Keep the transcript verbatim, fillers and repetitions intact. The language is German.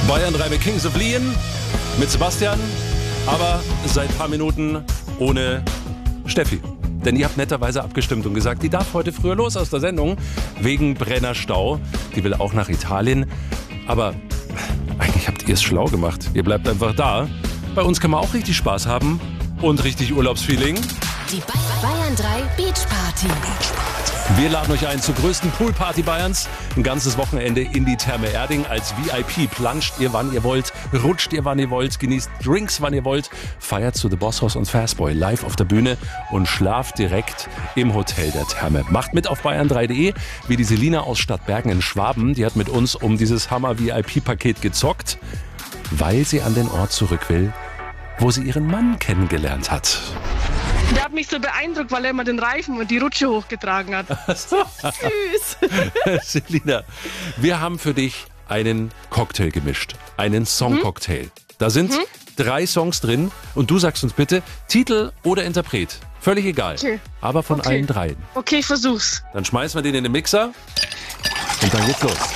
Bayern drei mit Kings of Leon, mit Sebastian, aber seit ein paar Minuten ohne Steffi. Denn ihr habt netterweise abgestimmt und gesagt, die darf heute früher los aus der Sendung, wegen Brennerstau. Die will auch nach Italien. Aber eigentlich habt ihr es schlau gemacht. Ihr bleibt einfach da. Bei uns kann man auch richtig Spaß haben und richtig Urlaubsfeeling. Die Bayern drei Beach Party. Wir laden euch ein zur größten Poolparty Bayerns. Ein ganzes Wochenende in die Therme Erding. Als V I P planscht ihr, wann ihr wollt, rutscht ihr, wann ihr wollt, genießt Drinks, wann ihr wollt, feiert zu The Boss Hoss und Fastboy live auf der Bühne und schlaft direkt im Hotel der Therme. Macht mit auf bayern drei punkt de, wie die Selina aus Stadtbergen in Schwaben. Die hat mit uns um dieses Hammer V I P-Paket gezockt, weil sie an den Ort zurück will, wo sie ihren Mann kennengelernt hat. Der hat mich so beeindruckt, weil er immer den Reifen und die Rutsche hochgetragen hat. Süß. Selina, wir haben für dich einen Cocktail gemischt. Einen Songcocktail. Hm? Da sind hm? drei Songs drin und du sagst uns bitte Titel oder Interpret. Völlig egal. Okay. Aber von okay. allen dreien. Okay, ich versuch's. Dann schmeißen wir den in den Mixer und dann geht's los.